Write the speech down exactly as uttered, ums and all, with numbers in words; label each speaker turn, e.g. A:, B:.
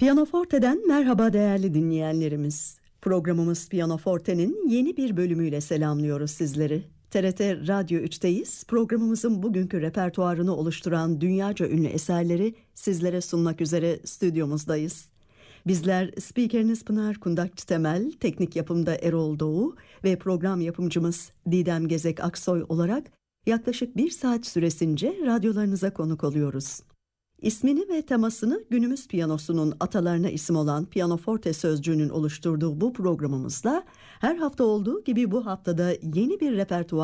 A: Pianoforte'den merhaba değerli dinleyenlerimiz. Programımız Pianoforte'nin yeni bir bölümüyle selamlıyoruz sizleri. T R T Radyo üçteyiz. Programımızın bugünkü repertuarını oluşturan dünyaca ünlü eserleri sizlere sunmak üzere stüdyomuzdayız. Bizler spikeriniz Pınar Kundakçı Temel, teknik yapımda Erol Doğu ve program yapımcımız Didem Gezek Aksoy olarak yaklaşık bir saat süresince radyolarınıza konuk oluyoruz. İsmini ve temasını günümüz piyanosunun atalarına isim olan Pianoforte sözcüğünün oluşturduğu bu programımızda her hafta olduğu gibi bu haftada yeni bir repertuar